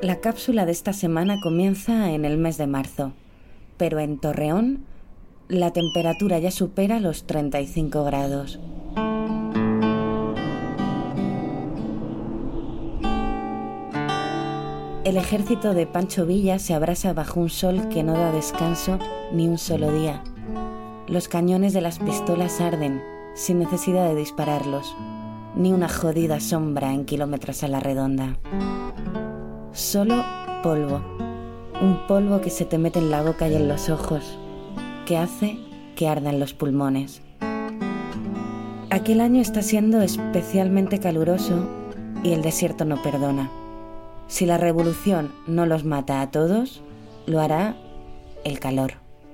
La cápsula de esta semana comienza en el mes de marzo, pero en Torreón la temperatura ya supera los 35 grados. El ejército de Pancho Villa se abrasa bajo un sol que no da descanso ni un solo día. Los cañones de las pistolas arden sin necesidad de dispararlos, ni una jodida sombra en kilómetros a la redonda. Solo polvo, un polvo que se te mete en la boca y en los ojos, que hace que ardan los pulmones. Aquel año está siendo especialmente caluroso y el desierto no perdona. Si la revolución no los mata a todos, lo hará el calor.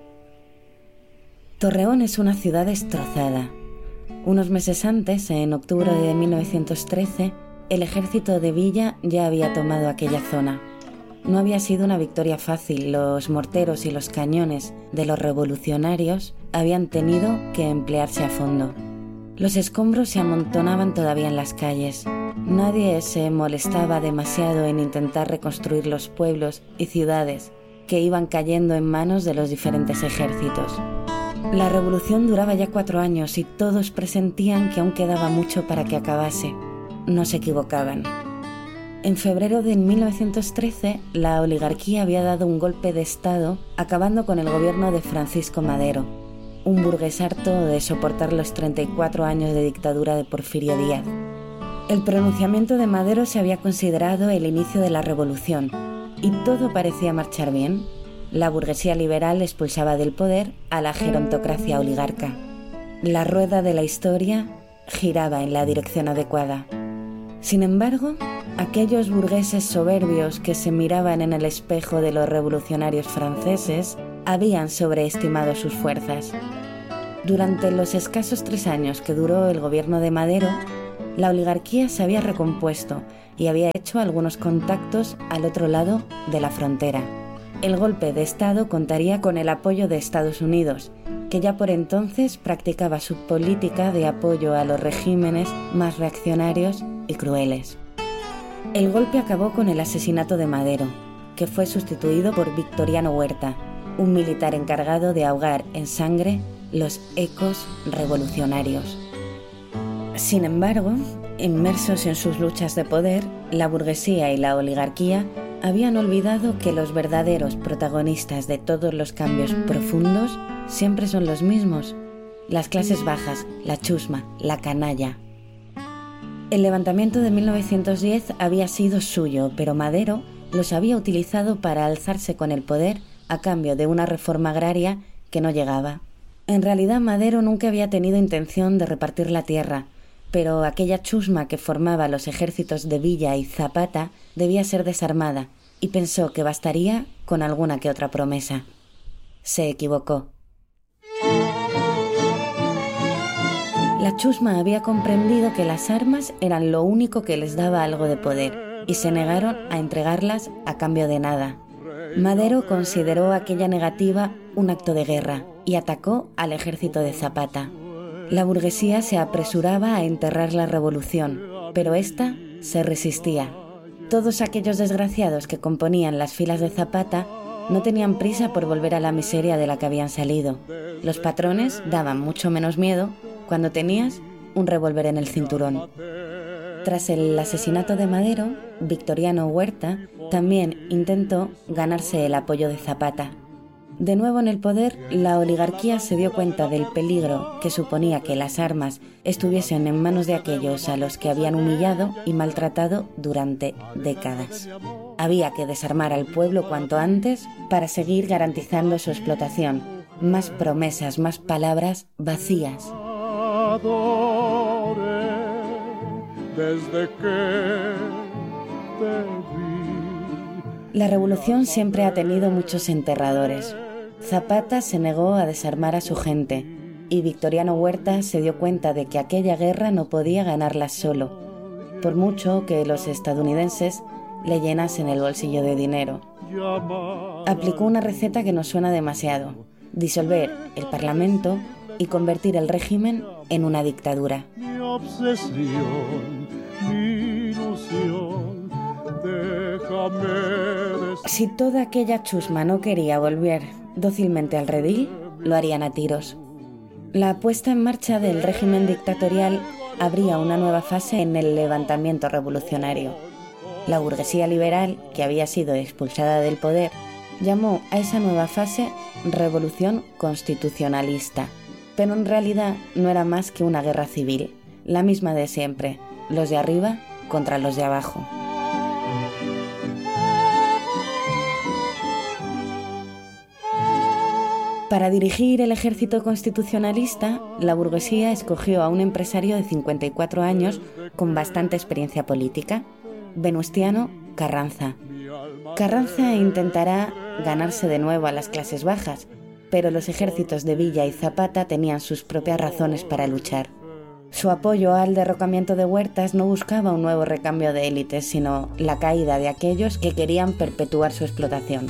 Torreón es una ciudad destrozada. Unos meses antes, en octubre de 1913, el ejército de Villa ya había tomado aquella zona. No había sido una victoria fácil. Los morteros y los cañones de los revolucionarios habían tenido que emplearse a fondo. Los escombros se amontonaban todavía en las calles. Nadie se molestaba demasiado en intentar reconstruir los pueblos y ciudades que iban cayendo en manos de los diferentes ejércitos. La revolución duraba ya 4 años y todos presentían que aún quedaba mucho para que acabase. No se equivocaban. En febrero de 1913, la oligarquía había dado un golpe de Estado, acabando con el gobierno de Francisco Madero, un burgués harto de soportar los 34 años de dictadura de Porfirio Díaz. El pronunciamiento de Madero se había considerado el inicio de la revolución, y todo parecía marchar bien. La burguesía liberal expulsaba del poder a la gerontocracia oligarca. La rueda de la historia giraba en la dirección adecuada. Sin embargo, aquellos burgueses soberbios que se miraban en el espejo de los revolucionarios franceses habían sobreestimado sus fuerzas. Durante los escasos 3 años que duró el gobierno de Madero, la oligarquía se había recompuesto y había hecho algunos contactos al otro lado de la frontera. El golpe de Estado contaría con el apoyo de Estados Unidos, que ya por entonces practicaba su política de apoyo a los regímenes más reaccionarios y crueles. El golpe acabó con el asesinato de Madero, que fue sustituido por Victoriano Huerta, un militar encargado de ahogar en sangre los ecos revolucionarios. Sin embargo, inmersos en sus luchas de poder, la burguesía y la oligarquía habían olvidado que los verdaderos protagonistas de todos los cambios profundos siempre son los mismos: las clases bajas, la chusma, la canalla. El levantamiento de 1910 había sido suyo, pero Madero los había utilizado para alzarse con el poder a cambio de una reforma agraria que no llegaba. En realidad, Madero nunca había tenido intención de repartir la tierra, pero aquella chusma que formaba los ejércitos de Villa y Zapata debía ser desarmada, y pensó que bastaría con alguna que otra promesa. Se equivocó. La chusma había comprendido que las armas eran lo único que les daba algo de poder, y se negaron a entregarlas a cambio de nada. Madero consideró aquella negativa un acto de guerra y atacó al ejército de Zapata. La burguesía se apresuraba a enterrar la revolución, pero ésta se resistía. Todos aquellos desgraciados que componían las filas de Zapata no tenían prisa por volver a la miseria de la que habían salido. Los patrones daban mucho menos miedo cuando tenías un revólver en el cinturón. Tras el asesinato de Madero, Victoriano Huerta también intentó ganarse el apoyo de Zapata. De nuevo en el poder, la oligarquía se dio cuenta del peligro que suponía que las armas estuviesen en manos de aquellos a los que habían humillado y maltratado durante décadas. Había que desarmar al pueblo cuanto antes para seguir garantizando su explotación. Más promesas, más palabras vacías. Desde que te vi. La revolución siempre ha tenido muchos enterradores. Zapata se negó a desarmar a su gente y Victoriano Huerta se dio cuenta de que aquella guerra no podía ganarla solo, por mucho que los estadounidenses le llenasen el bolsillo de dinero. Aplicó una receta que nos suena demasiado: disolver el Parlamento y convertir el régimen en una dictadura. Mi obsesión, mi ilusión, déjame Si toda aquella chusma no quería volver dócilmente al redil, lo harían a tiros. La puesta en marcha del régimen dictatorial abría una nueva fase en el levantamiento revolucionario. La burguesía liberal, que había sido expulsada del poder, llamó a esa nueva fase revolución constitucionalista, pero en realidad no era más que una guerra civil, la misma de siempre, los de arriba contra los de abajo. Para dirigir el ejército constitucionalista, la burguesía escogió a un empresario de 54 años con bastante experiencia política, Venustiano Carranza. Carranza intentará ganarse de nuevo a las clases bajas, pero los ejércitos de Villa y Zapata tenían sus propias razones para luchar. Su apoyo al derrocamiento de Huertas no buscaba un nuevo recambio de élites, sino la caída de aquellos que querían perpetuar su explotación.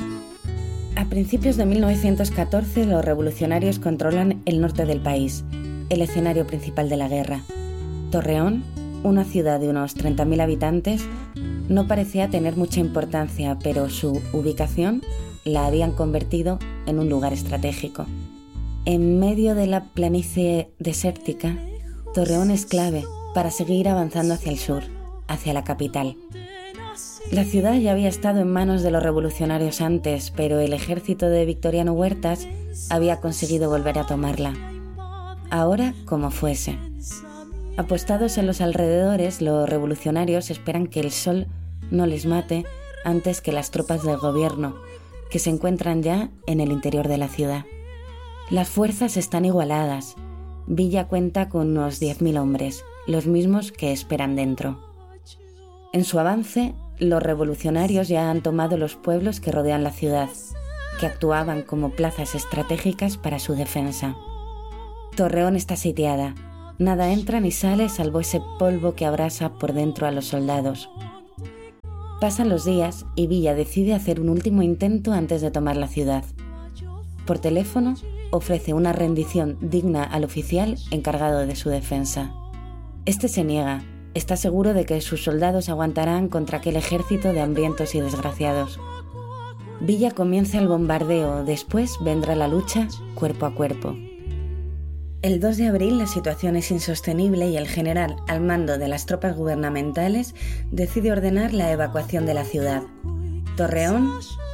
A principios de 1914, los revolucionarios controlan el norte del país, el escenario principal de la guerra. Torreón, una ciudad de unos 30.000 habitantes, no parecía tener mucha importancia, pero su ubicación la habían convertido en un lugar estratégico. En medio de la planicie desértica, Torreón es clave para seguir avanzando hacia el sur, hacia la capital. La ciudad ya había estado en manos de los revolucionarios antes, pero el ejército de Victoriano Huertas había conseguido volver a tomarla. Ahora como fuese. Apostados en los alrededores, los revolucionarios esperan que el sol no les mate antes que las tropas del gobierno, que se encuentran ya en el interior de la ciudad. Las fuerzas están igualadas. Villa cuenta con unos 10.000 hombres, los mismos que esperan dentro. En su avance, los revolucionarios ya han tomado los pueblos que rodean la ciudad, que actuaban como plazas estratégicas para su defensa. Torreón está sitiada. Nada entra ni sale salvo ese polvo que abrasa por dentro a los soldados. Pasan los días y Villa decide hacer un último intento antes de tomar la ciudad. Por teléfono, ofrece una rendición digna al oficial encargado de su defensa. Este se niega. Está seguro de que sus soldados aguantarán contra aquel ejército de hambrientos y desgraciados. Villa comienza el bombardeo, después vendrá la lucha cuerpo a cuerpo. El 2 de abril la situación es insostenible y el general, al mando de las tropas gubernamentales, decide ordenar la evacuación de la ciudad. Torreón